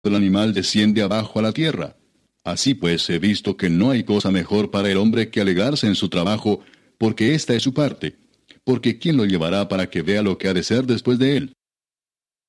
del animal desciende abajo a la tierra. Así pues, he visto que no hay cosa mejor para el hombre que alegrarse en su trabajo, porque esta es su parte. Porque ¿quién lo llevará para que vea lo que ha de ser después de él?